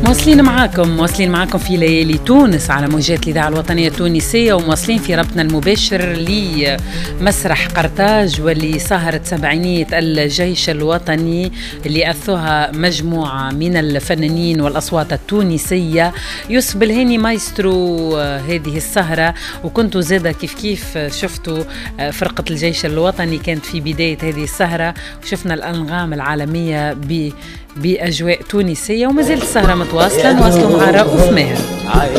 مواصلين معاكم في ليالي تونس على موجات الإذاعة الوطنية التونسية، ومواصلين في ربطنا المباشر لمسرح قرطاج واللي سهرت سبعينية الجيش الوطني اللي أثوها مجموعة من الفنانين والأصوات التونسية. يوسف بالهاني مايسترو هذه السهرة، وكنتوا زادة كيف شفتوا فرقة الجيش الوطني كانت في بداية هذه السهرة، وشفنا الأنغام العالمية بأجواء تونسية، وما زالت السهرة متواصلة. نواصلوا مع رؤوف ماهر.